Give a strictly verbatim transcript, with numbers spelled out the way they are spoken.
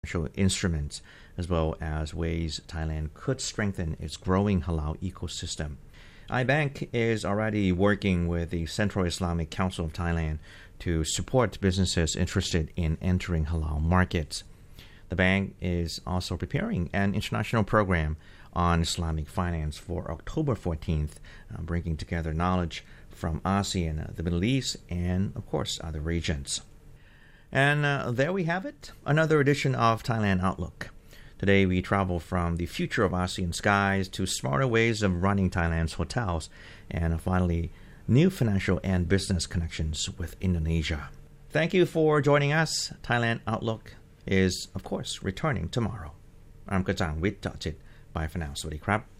financial instruments, as well as ways Thailand could strengthen its growing halal ecosystem. iBank is already working with the Central Islamic Council of Thailand to support businesses interested in entering halal markets. The bank is also preparing an international program on Islamic finance for October fourteenth, uh, bringing together knowledge from ASEAN, uh, the Middle East, and, of course, other regions. And uh, there we have it, another edition of Thailand Outlook. Today we travel from the future of ASEAN skies to smarter ways of running Thailand's hotels, and uh, finally, new financial and business connections with Indonesia. Thank you for joining us. Thailand Outlook is, of course, returning tomorrow. I'm Kajang Wit Dachit. Bye for now. สวัสดีครับ